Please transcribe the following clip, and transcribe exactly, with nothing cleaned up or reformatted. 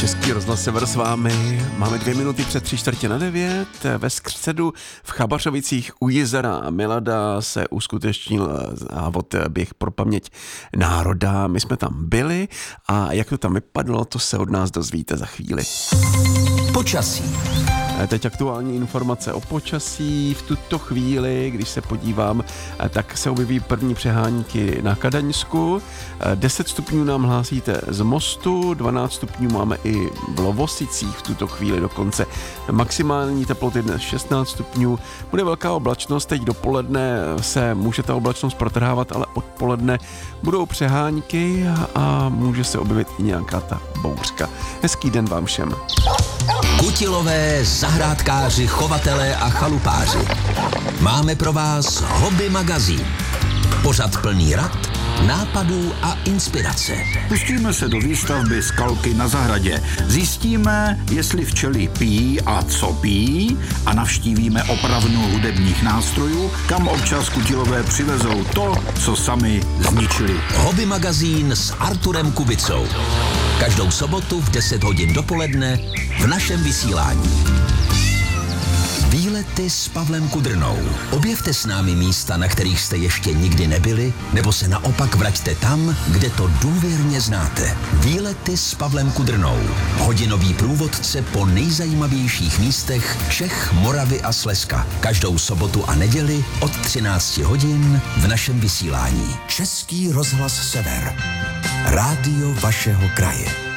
Český rozhlas Sever s vámi. Máme dvě minuty před tři čtvrtě na devět. Ve středu v Chabařovicích u jezera Milada se uskutečnil závod Běh pro paměť národa. My jsme tam byli a jak to tam vypadlo, to se od nás dozvíte za chvíli. Počasí. Teď aktuální informace o počasí. V tuto chvíli, když se podívám, tak se objeví první přehánky na Kadaňsku. deset stupňů nám hlásíte z Mostu, dvanáct stupňů máme i v Lovosicích v tuto chvíli dokonce. Maximální teploty dnes šestnáct stupňů. Bude velká oblačnost, teď dopoledne se může ta oblačnost protrhávat, ale odpoledne budou přehánky a může se objevit i nějaká ta bouřka. Hezký den vám všem. Kutilové, zahrádkáři, chovatelé a chalupáři. Máme pro vás Hobby magazín. Pořad plný rad, nápadů a inspirace. Pustíme se do výstavby skalky na zahradě. Zjistíme, jestli včely pijí a co pijí a navštívíme opravnu hudebních nástrojů, kam občas Kutilové přivezou to, co sami zničili. Hobby magazín s Arturem Kubicou. Každou sobotu v deset hodin dopoledne v našem vysílání. Výlety s Pavlem Kudrnou. Objevte s námi místa, na kterých jste ještě nikdy nebyli, nebo se naopak vraťte tam, kde to důvěrně znáte. Výlety s Pavlem Kudrnou. Hodinový průvodce po nejzajímavějších místech Čech, Moravy a Slezska. Každou sobotu a neděli od třinácti hodin v našem vysílání. Český rozhlas Sever. Rádio vašeho kraje.